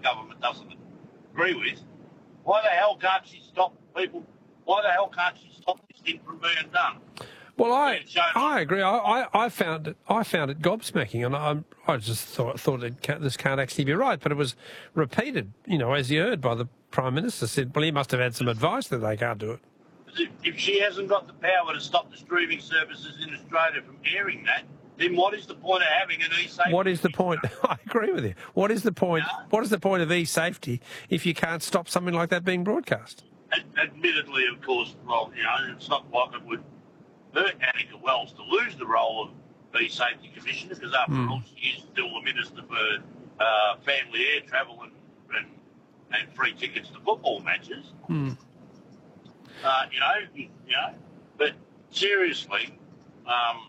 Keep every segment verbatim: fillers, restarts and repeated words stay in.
government doesn't agree with, why the hell can't she stop people? Why the hell can't she stop this thing from being done? Well, I I agree. I, I, I found it I found it gobsmacking, and I I just thought thought it can't, this can't actually be right. But it was repeated, you know, as you heard by the Prime Minister. Said, well, he must have had some advice that they can't do it. If, if she hasn't got the power to stop the streaming services in Australia from airing that, then what is the point of having an e-safety? What is the point? I agree with you. What is the point? Yeah. What is the point of e-safety if you can't stop something like that being broadcast? Ad- admittedly, of course, well, you know, it's not like it would hurt Annika Wells to lose the role of e-safety commissioner, because after mm. all, she is still the minister for uh, family air travel and, and and free tickets to football matches. Mm. Uh, you know, you know, but seriously. Um,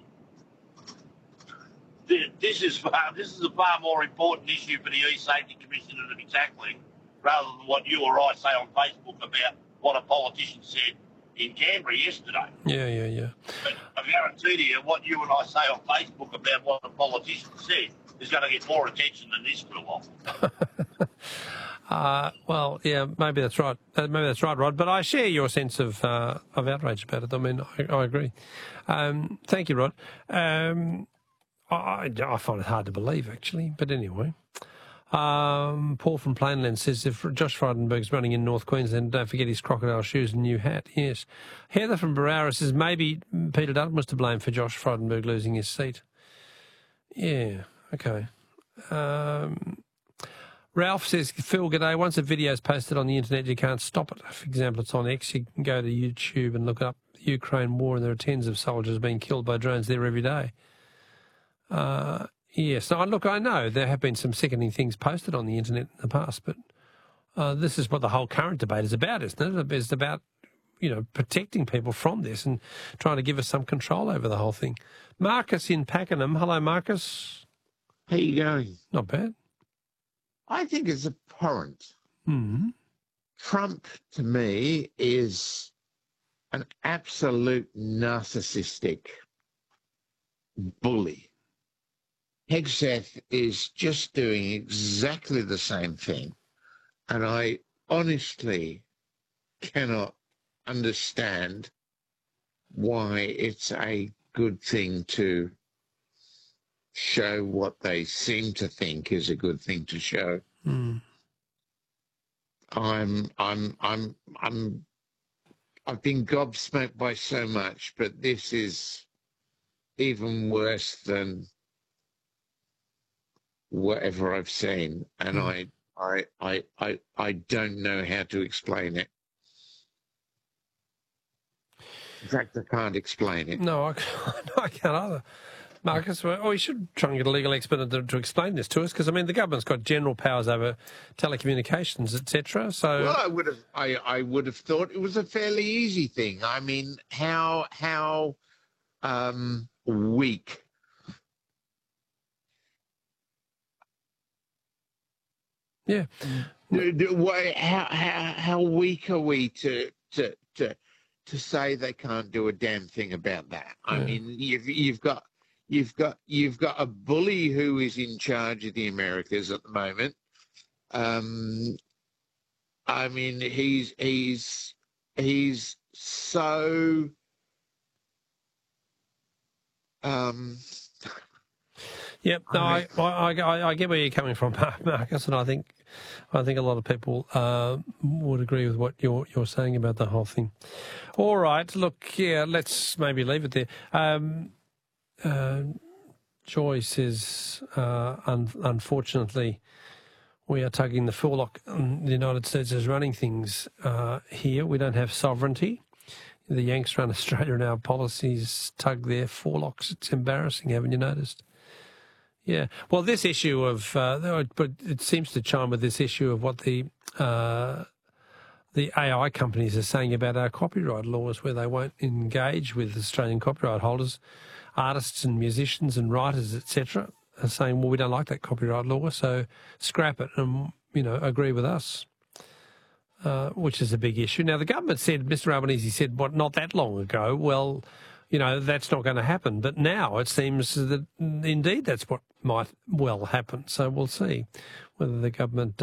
This is far, this is a far more important issue for the e-safety commissioner to be tackling, rather than what you or I say on Facebook about what a politician said in Canberra yesterday. Yeah, yeah, yeah. But I guarantee to you, what you and I say on Facebook about what a politician said is going to get more attention than this will of. uh, well, yeah, maybe that's right. Uh, maybe that's right, Rod. But I share your sense of uh, of outrage about it. I mean, I, I agree. Um, thank you, Rod. Um, I, I find it hard to believe, actually. But anyway, um, Paul from Plainland says, if Josh Frydenberg's running in North Queensland, don't forget his crocodile shoes and new hat. Yes. Heather from Barara says, maybe Peter Dutton was to blame for Josh Frydenberg losing his seat. Yeah, okay. Um, Ralph says, Phil, g'day. Once a video is posted on the internet, you can't stop it. For example, it's on X. You can go to YouTube and look up the Ukraine war, and there are tens of soldiers being killed by drones there every day. Uh, yes, now, look, I know there have been some sickening things posted on the internet in the past, but uh, this is what the whole current debate is about, isn't it? It's about, you know, protecting people from this and trying to give us some control over the whole thing. Marcus in Pakenham. Hello, Marcus. How you going? Not bad. I think it's abhorrent. Mm-hmm. Trump, to me, is an absolute narcissistic bully. Hegseth is just doing exactly the same thing. And I honestly cannot understand why it's a good thing to show what they seem to think is a good thing to show. Mm. I'm, I'm, I'm, I'm, I've been gobsmacked by so much, but this is even worse than whatever I've seen, and mm. I, I, I, I, I don't know how to explain it. In fact, I can't explain it. No, I, no, I can't either. Marcus, well, we should try and get a legal expert to, to explain this to us, because I mean the government's got general powers over telecommunications, et cetera. So, well, I would have, I, I would have thought it was a fairly easy thing. I mean, how, how um, weak. Yeah. Do, do, why, how, how, how weak are we to, to, to, to say they can't do a damn thing about that? I yeah. mean, you've, you've got, you've got, you've got a bully who is in charge of the Americas at the moment. Um, I mean, he's, he's, he's so, um, Yep, no, I, I, I, I get where you're coming from, Marcus, and I think I think a lot of people uh, would agree with what you're you're saying about the whole thing. All right, look, yeah, let's maybe leave it there. Um, uh, Joy says, uh, un unfortunately, we are tugging the forelock. The United States is running things uh, here. We don't have sovereignty. The Yanks run Australia, and our policies tug their forelocks. It's embarrassing, haven't you noticed? Yeah, well, this issue of, uh, but it seems to chime with this issue of what the uh, the A I companies are saying about our copyright laws, where they won't engage with Australian copyright holders, artists and musicians and writers, et cetera, are saying, well, we don't like that copyright law, so scrap it and, you know, agree with us, uh, which is a big issue. Now, the government said, Mister Albanese said, what, not that long ago, well, you know, that's not going to happen. But now it seems that indeed that's what might well happen. So we'll see whether the government